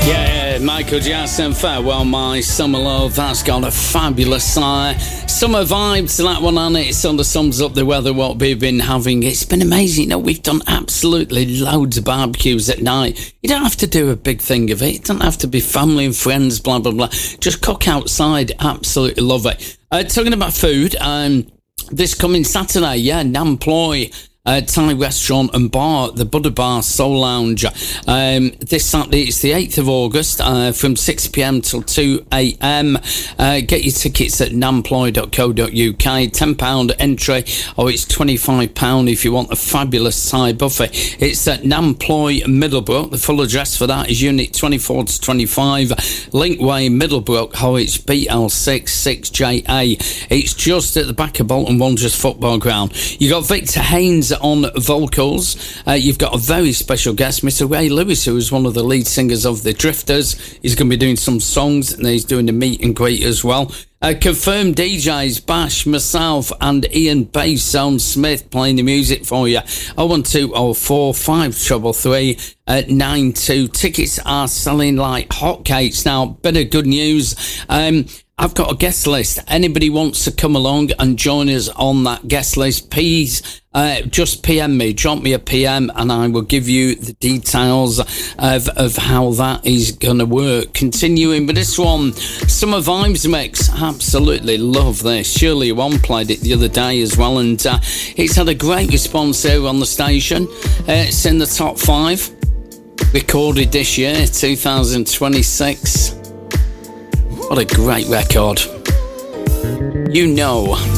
Michael Jackson, Farewell My Summer Love. That's got a fabulous summer vibe to that one, and it sort of sums up the weather, what we've been having. It's been amazing. You know, we've done absolutely loads of barbecues at night. You don't have to do a big thing of it. It doesn't have to be family and friends, blah, blah, blah. Just cook outside. Absolutely love it. Talking about food, this coming Saturday, Namploy Thai restaurant and bar, the Buddha Bar Soul Lounge. This Saturday, it's the 8th of August, from 6pm till 2am. Get your tickets at namploy.co.uk. £10 entry, or it's £25 if you want a fabulous Thai buffet. It's at Namploy, Middlebrook. The full address for that is Unit 24 to 25, Linkway, Middlebrook, Harwich, BL6 6JA. It's just at the back of Bolton Wanderers football ground. You got Victor Haynes on vocals. You've got a very special guest, Mr. Ray Lewis, who is one of the lead singers of the Drifters. He's going to be doing some songs, and he's doing a meet and greet as well. Confirmed DJs, Bash, myself, and Ian Bass, Sound Smith playing the music for you. 01204 533 92. Tickets are selling like hotcakes now. Bit of good news. I've got a guest list. Anybody wants to come along and join us on that guest list, please just PM me, drop me a PM, and I will give you the details of how that is going to work. Continuing with this one, Summer Vibes Mix. Absolutely love this. Shirley One played it the other day as well, and it's had a great response here on the station. It's in the top 5. Recorded this year, 2026. What a great record. You know.